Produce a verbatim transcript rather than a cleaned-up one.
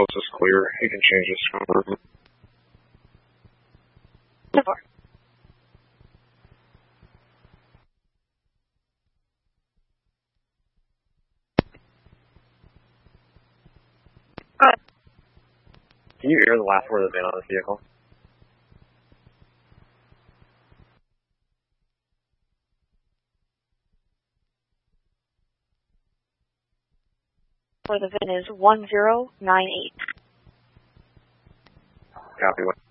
coast is clear. You can change this cover. ten four. Go ahead. Can you hear the last word of the VIN on this vehicle? For the V I N is one zero nine eight. Copy.